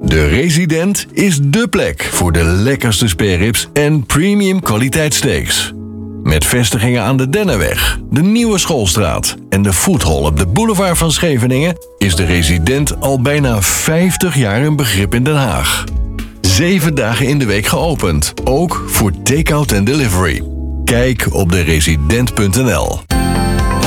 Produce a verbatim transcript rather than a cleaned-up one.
De Resident is dé plek voor de lekkerste spareribs en premium kwaliteit steaks. Met vestigingen aan de Dennenweg, de Nieuwe Schoolstraat en de Foodhall op de boulevard van Scheveningen is de Resident al bijna vijftig jaar een begrip in Den Haag. Zeven dagen in de week geopend, ook voor take-out en delivery. Kijk op de resident punt n l.